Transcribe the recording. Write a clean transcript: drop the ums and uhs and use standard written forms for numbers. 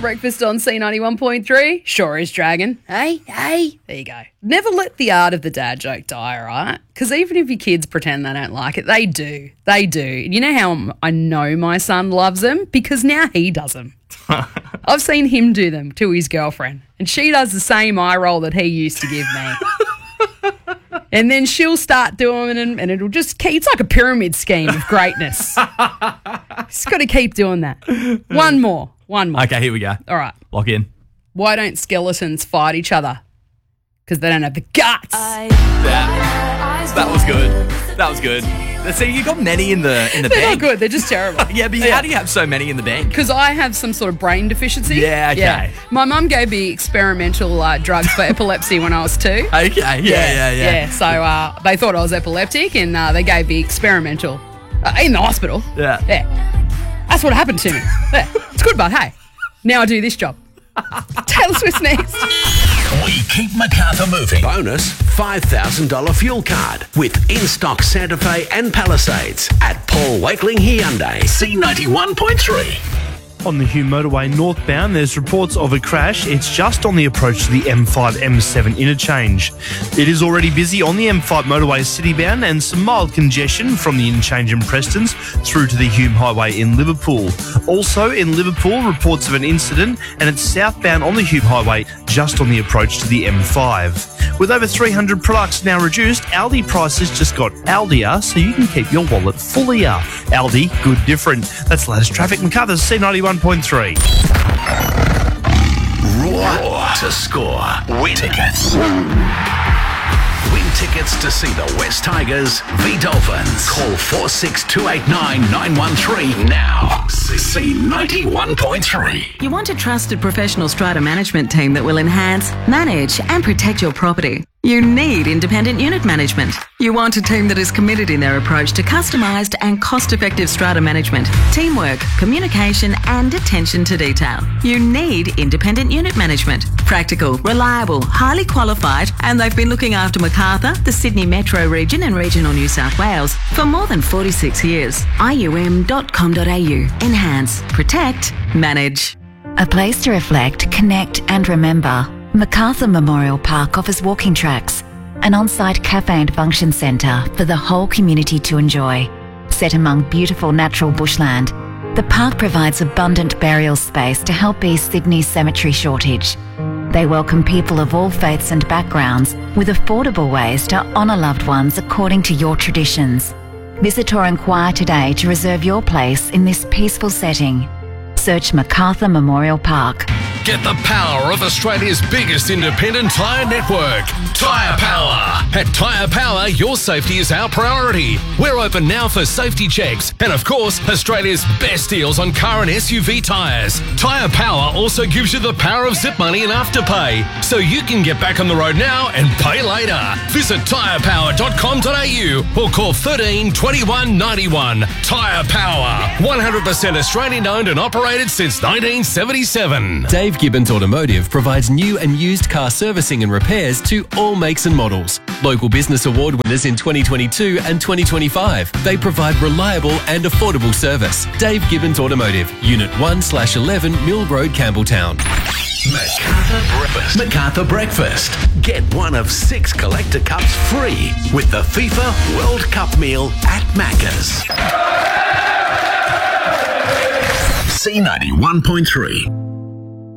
Breakfast on C91.3. Sure is Dragon. Hey. There you go. Never let the art of the dad joke die, all right? Because even if your kids pretend they don't like it, they do. They do. You know how I know my son loves them? Because now he does them. I've seen him do them to his girlfriend, and she does the same eye roll that he used to give me. And then she'll start doing it, and it'll just keep, it's like a pyramid scheme of greatness. Just got to keep doing that. One more. Okay, here we go. All right. Lock in. Why don't skeletons fight each other? Because they don't have the guts. That was good. That was good. See, you got many in the They're bank. not good. They're just terrible. Yeah, but how do you have so many in the bank? Because I have some sort of brain deficiency. Yeah, okay. My mum gave me experimental drugs for epilepsy when I was 2. Okay, yeah. So they thought I was epileptic, and they gave me experimental in the hospital. Yeah. That's what happened to me. Yeah. It's good, but hey, now I do this job. Taylor Swift's next. We keep Macarthur moving. Bonus $5,000 fuel card with in-stock Santa Fe and Palisades at Paul Wakeling Hyundai. C91.3. On the Hume Motorway northbound, there's reports of a crash. It's just on the approach to the M5-M7 interchange. It is already busy on the M5 motorway citybound and some mild congestion from the interchange in Prestons through to the Hume Highway in Liverpool. Also in Liverpool, reports of an incident, and it's southbound on the Hume Highway just on the approach to the M5. With over 300 products now reduced, Aldi prices just got Aldier, so you can keep your wallet fullier. Aldi, good different. That's the latest traffic. Macarthur's C91.3. Raw to score. Win tickets. Win tickets to see the West Tigers v Dolphins. Call 46289 now. C91.3. You want a trusted professional strata management team that will enhance, manage and protect your property. You need independent unit management. You want a team that is committed in their approach to customised and cost-effective strata management, teamwork, communication and attention to detail. You need independent unit management. Practical, reliable, highly qualified, and they've been looking after Macarthur, the Sydney Metro region and regional New South Wales for more than 46 years. IUM.com.au. Enhance, protect, manage. A place to reflect, connect and remember. Macarthur Memorial Park offers walking tracks, an on-site cafe and function centre for the whole community to enjoy. Set among beautiful natural bushland, the park provides abundant burial space to help ease Sydney's cemetery shortage. They welcome people of all faiths and backgrounds with affordable ways to honour loved ones according to your traditions. Visit or inquire today to reserve your place in this peaceful setting. Search Macarthur Memorial Park. Get the power of Australia's biggest independent tyre network, Tyre Power. At Tyre Power, your safety is our priority. We're open now for safety checks and, of course, Australia's best deals on car and SUV tyres. Tyre Power also gives you the power of zip money and afterpay, so you can get back on the road now and pay later. Visit tyrepower.com.au or call 13 21 91. Tyre Power, 100% Australian owned and operated since 1977. Dave Gibbons Automotive provides new and used car servicing and repairs to all makes and models. Local Business Award winners in 2022 and 2025. They provide reliable and affordable service. Dave Gibbons Automotive, Unit 1/11 Mill Road, Campbelltown. Macarthur Breakfast. Get one of 6 collector cups free with the FIFA World Cup meal at Macca's. C91.3.